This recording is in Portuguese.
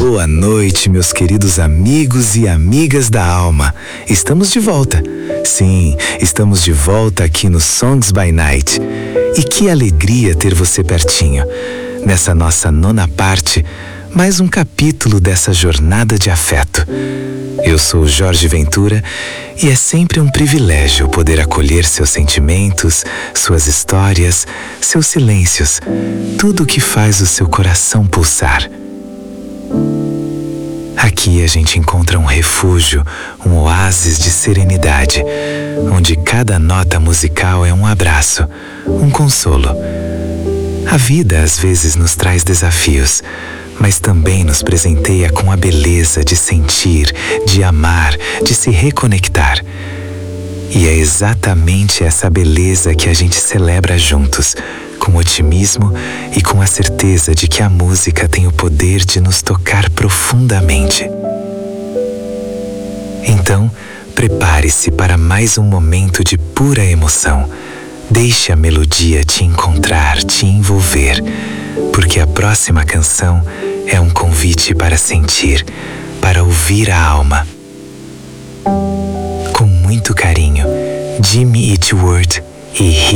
Boa noite, meus queridos amigos e amigas da alma. Estamos de volta. Sim, estamos de volta aqui no Songs by Night. E que alegria ter você pertinho. Nessa nossa 9ª parte, mais um capítulo dessa jornada de afeto. Eu sou Jorge Ventura e é sempre um privilégio poder acolher seus sentimentos, suas histórias, seus silêncios, tudo o que faz o seu coração pulsar. Aqui a gente encontra um refúgio, um oásis de serenidade, onde cada nota musical é um abraço, um consolo. A vida às vezes nos traz desafios, mas também nos presenteia com a beleza de sentir, de amar, de se reconectar. E é exatamente essa beleza que a gente celebra juntos, com otimismo e com a certeza de que a música tem o poder de nos tocar profundamente. Então, prepare-se para mais um momento de pura emoção. Deixe a melodia te encontrar, te envolver, porque a próxima canção é um convite para sentir, para ouvir a alma. Com muito carinho, Jimmy Eat World e